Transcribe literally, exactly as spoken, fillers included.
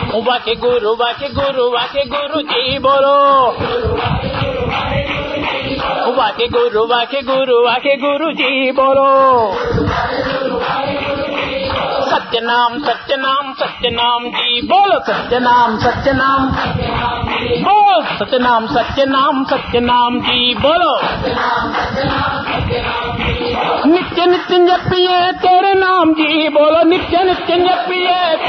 वाके गुरु वाके गुरु वाके गुरु जी बोलो वाके गुरु वाके गुरु वाके गुरु जी बोलो सत्यनाम सत्यनाम सत्यनाम जी बोलो सत्यनाम सत्यनाम बोल सत्यनाम सत्यनाम सत्यनाम जी बोलो नित्य नित्य जपिए तेरे नाम जी बोलो नित्य नित्य जपिए